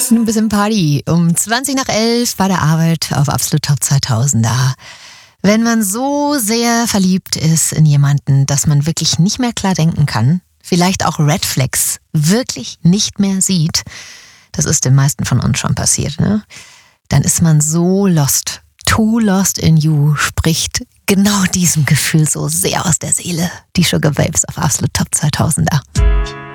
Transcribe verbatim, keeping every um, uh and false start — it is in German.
Ein bisschen Party um zwanzig nach elf bei der Arbeit auf Absolut Top zweitausender. Wenn man so sehr verliebt ist in jemanden, dass man wirklich nicht mehr klar denken kann, vielleicht auch Red Flags wirklich nicht mehr sieht, das ist den meisten von uns schon passiert, ne? Dann ist man so lost. Too Lost in You spricht genau diesem Gefühl so sehr aus der Seele. Die Sugar Babes auf Absolut Top zweitausender.